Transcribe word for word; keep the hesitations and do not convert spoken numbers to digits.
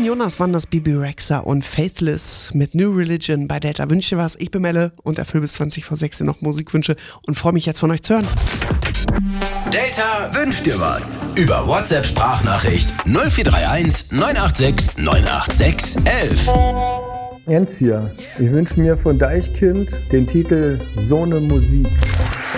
Martin Jonas waren das, Bebe Rexha und Faithless mit New Religion bei Delta. Wünsch dir was, ich bin Melle und erfülle bis zwanzig vor sechs noch Musikwünsche und freue mich jetzt von euch zu hören. Delta wünscht dir was. Über WhatsApp-Sprachnachricht null vier drei eins neun acht sechs neun acht sechs eins eins. Jens hier. Ich wünsche mir von Deichkind den Titel So ne Musik.